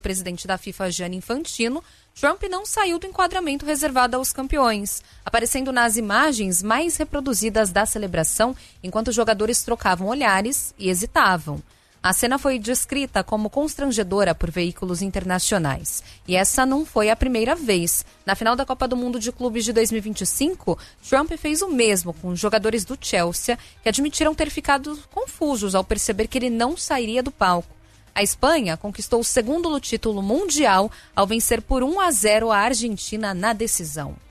presidente da FIFA, Gianni Infantino, Trump não saiu do enquadramento reservado aos campeões, aparecendo nas imagens mais reproduzidas da celebração, enquanto os jogadores trocavam olhares e hesitavam. A cena foi descrita como constrangedora por veículos internacionais. E essa não foi a primeira vez. Na final da Copa do Mundo de Clubes de 2025, Trump fez o mesmo com os jogadores do Chelsea, que admitiram ter ficado confusos ao perceber que ele não sairia do palco. A Espanha conquistou o segundo título mundial ao vencer por 1-0 a Argentina na decisão.